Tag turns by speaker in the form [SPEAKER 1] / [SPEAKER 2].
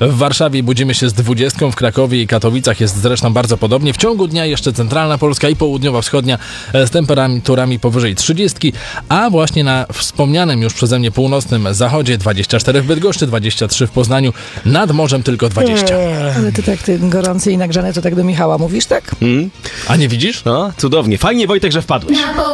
[SPEAKER 1] W Warszawie budzimy się z 20, w Krakowie i Katowicach jest zresztą bardzo podobnie. W ciągu dnia jeszcze centralna Polska i południowo-wschodnia z temperaturami powyżej 30, a właśnie na wspomnianym już przeze mnie północnym zachodzie 24 w Bydgoszczy, 23 w Poznaniu, nad morzem tylko 20.
[SPEAKER 2] Ale ty gorący i nagrzany to tak do Michała mówisz, tak?
[SPEAKER 1] A nie widzisz?
[SPEAKER 3] No, cudownie. Fajnie, Wojtek, że wpadłeś.